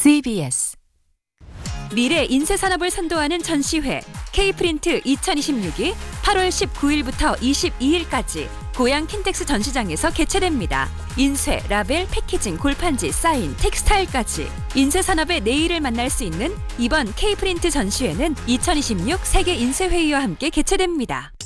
CBS 미래 인쇄산업을 선도하는 전시회 K프린트 2026이 8월 19일부터 22일까지 고양 킨텍스 전시장에서 개최됩니다. 인쇄, 라벨, 패키징, 골판지, 사인, 텍스타일까지 인쇄산업의 내일을 만날 수 있는 이번 K프린트 전시회는 2026 세계 인쇄회의와 함께 개최됩니다.